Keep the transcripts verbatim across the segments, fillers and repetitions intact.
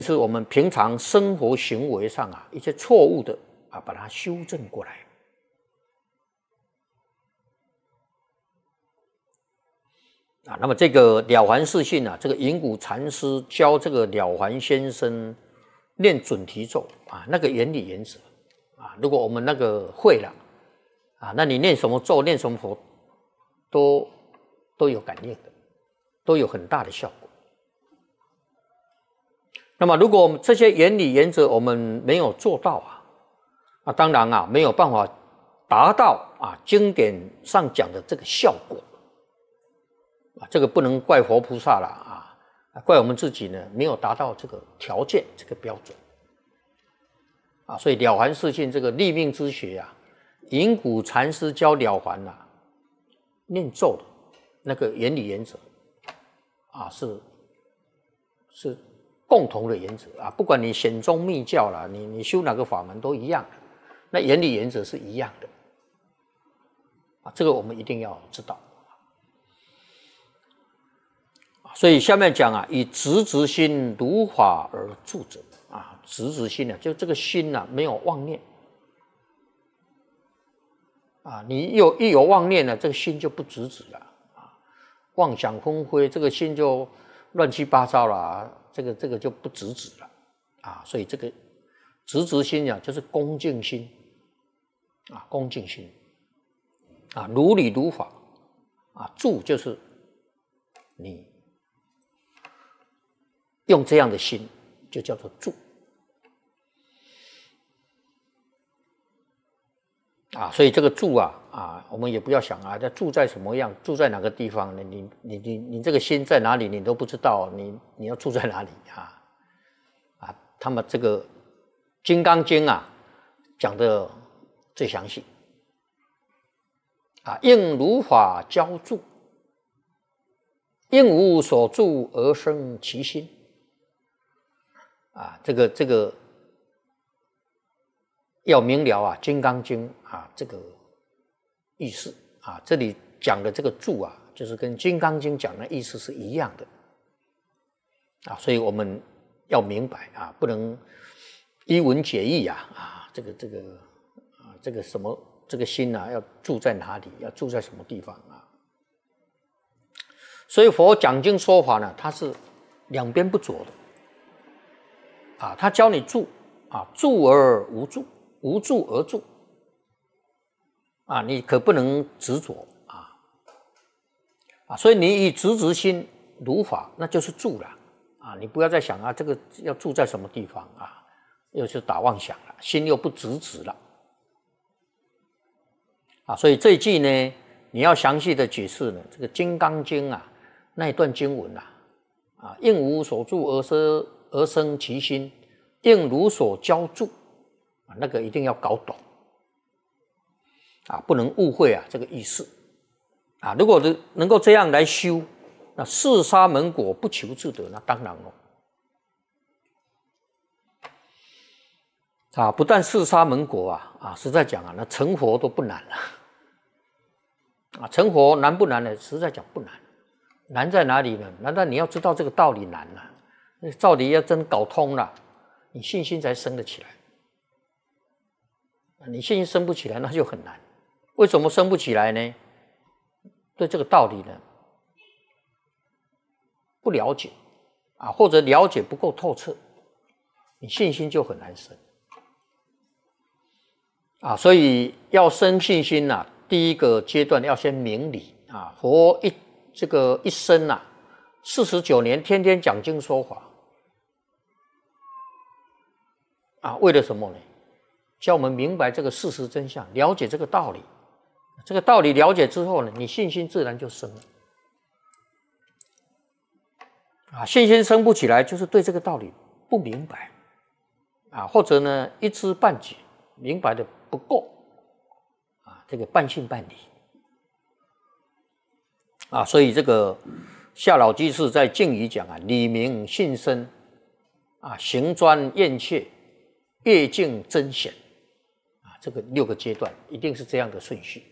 是我们平常生活行为上啊一些错误的啊，把它修正过来。啊，那么这个了凡四训啊，这个云谷禅师教这个了凡先生念准提咒啊，那个原理原则啊，如果我们那个会了啊，那你念什么咒、念什么佛，都都有感应的，都有很大的效果。那么，如果我们这些原理原则我们没有做到啊，啊，当然啊，没有办法达到啊经典上讲的这个效果啊，这个不能怪佛菩萨了啊，怪我们自己呢没有达到这个条件这个标准啊，所以了凡四训这个立命之学啊，云谷禅师教了凡啊，念咒的那个原理原则啊，是是。共同的原则啊，不管你显宗密教啦，你你修哪个法门都一样的，那原理原则是一样的啊，这个我们一定要知道。所以下面讲啊，以直直心如法而住者啊，直直心啊，就这个心啊没有妄念啊，你有一有妄念呢，这个心就不直直了啊，妄想纷飞，这个心就乱七八糟了啊。这个这个就不直直了啊，所以这个直直心啊，就是恭敬心啊，恭敬心啊，如理如法啊，住就是你用这样的心，就叫做住啊。所以这个住啊啊，我们也不要想啊，住在什么样，住在哪个地方呢？你你你你这个心在哪里，你都不知道，你你要住在哪里啊？啊，他们这个《金刚经》啊讲的最详细啊，应如法教住，应无所住而生其心啊，这个这个要明了啊，《金刚经》啊这个意思啊，这里讲的这个住啊，就是跟《金刚经》讲的意思是一样的啊，所以我们要明白啊，不能一文解义啊啊，这个这个啊，这个什么这个心啊，要住在哪里，要住在什么地方啊？所以佛讲经说法呢，它是两边不着的啊，他教你住啊，住而无住，无住而住。啊，你可不能执着啊！啊，所以你以直直心如法，那就是住了啊！你不要再想啊，这个要住在什么地方啊？又是打妄想了，心又不直直了啊！所以这一句呢，你要详细的解释呢，这个《金刚经》啊，那一段经文啊，啊，应无所住而生而生其心，应如所教住啊，那个一定要搞懂。啊，不能误会啊这个意思啊！如果能够这样来修，那四沙门果不求自得，那当然了啊！不但四沙门果啊啊，实在讲啊，那成佛都不难了啊！成佛难不难呢？实在讲不难，难在哪里呢？难道你要知道这个道理难了、啊？那道理要真搞通了，你信心才生得起来。你信心生不起来，那就很难。为什么生不起来呢？对这个道理呢不了解啊，或者了解不够透彻，你信心就很难生啊。所以要生信心啊，第一个阶段要先明理啊。佛一这个一生啊，四十九年天天讲经说法啊，为了什么呢？教我们明白这个事实真相，了解这个道理。这个道理了解之后呢，你信心自然就生了。啊，信心生不起来，就是对这个道理不明白，啊，或者呢一知半解，明白的不够，啊，这个半信半疑。啊，所以这个夏老居士在敬语讲啊，理明信深，啊，行专厌怯，业净真显。这个六个阶段一定是这样的顺序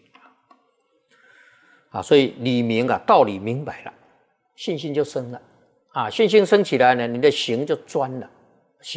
啊，所以理明啊，道理明白了，信心就生了啊，信心生起来呢，你的行就专了